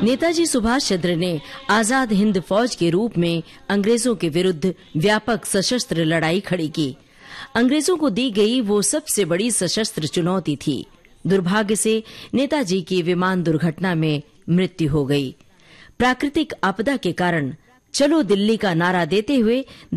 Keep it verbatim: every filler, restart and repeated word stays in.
नेताजी सुभाष चंद्र ने आजाद हिंद फौज के रूप में अंग्रेजों के विरुद्ध व्यापक सशस्त्र लड़ाई खड़ी की। अंग्रेजों को दी गई वो सबसे बड़ी सशस्त्र चुनौती थी। दुर्भाग्य से नेताजी की विमान दुर्घटना में मृत्यु हो गई। प्राकृतिक आपदा के कारण चलो दिल्ली का नारा देते हुए